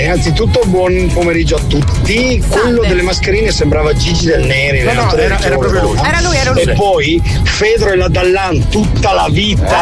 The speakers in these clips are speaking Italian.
innanzitutto buon pomeriggio a tutti. Quello delle mascherine sembrava Gigi Del Neri. No, era proprio lui. Era lui. E poi Fedro e la Dallan tutta la vita.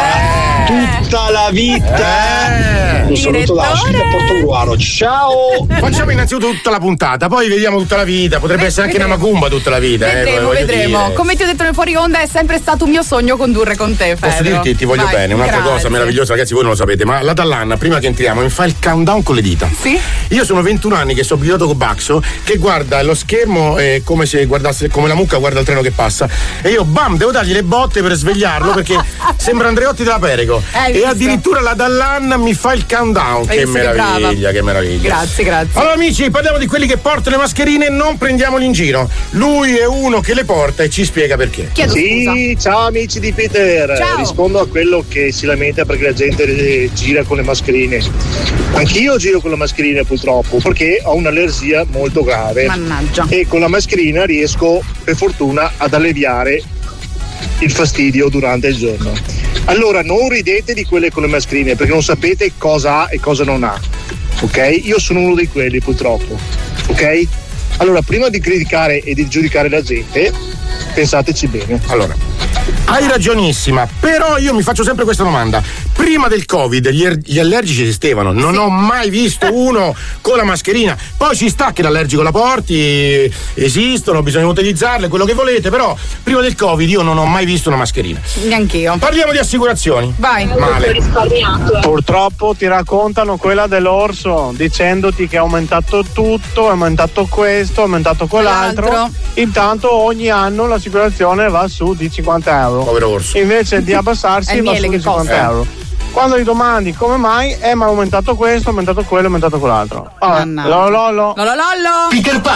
Un saluto da Ashley da Portogruaro. Ciao. Facciamo innanzitutto tutta la puntata, poi vediamo tutta la vita. Potrebbe essere anche una macumba tutta la vita. Vedremo. Come ti ho detto nel fuori onda, è sempre stato un mio sogno condurre con te, Fedro. Posso dirti, ti voglio bene. Un'altra cosa meravigliosa, ragazzi, voi non lo sapete, ma la Dallan, prima che entriamo, mi fa il countdown con le dita. Sì. Io sono 21 anni che sono abituato con Baxo, che guarda lo schermo come se guardasse, come la mucca guarda il treno che passa. E io devo dargli le botte per svegliarlo, perché sembra Andreotti della Perego. E addirittura la Dallan mi fa il countdown. Che meraviglia, che meraviglia. Grazie. Allora amici, parliamo di quelli che portano le mascherine e non prendiamoli in giro. Lui è uno che le porta e ci spiega perché. Sì, ciao amici di Peter. Ciao. Rispondo a quello che si lamenta perché la gente gira con le mascherine. Anch'io giro con la mascherina purtroppo perché ho un'allergia molto grave. Mannaggia. E con la mascherina riesco per fortuna ad alleviare il fastidio durante il giorno. Allora non ridete di quelle con le mascherine perché non sapete cosa ha e cosa non ha. Ok? Io sono uno di quelli purtroppo. Ok? Allora prima di criticare e di giudicare la gente, pensateci bene. Allora, hai ragionissima, però io mi faccio sempre questa domanda. Prima del Covid gli allergici esistevano, non ho mai visto uno con la mascherina. Poi ci sta che l'allergico la porti, esistono, bisogna utilizzarle, quello che volete, però prima del Covid io non ho mai visto una mascherina. Neanch'io. Parliamo di assicurazioni. Vai. Male. Purtroppo ti raccontano quella dell'orso dicendoti che è aumentato tutto, è aumentato questo, è aumentato quell'altro. Intanto ogni anno l'assicurazione va su di 50 euro. Povero orso. Invece di abbassarsi va su di 50 euro. Quando gli domandi come mai, ma è aumentato questo, è aumentato quello, è aumentato quell'altro. Vabbè, lollo. Peter Pan.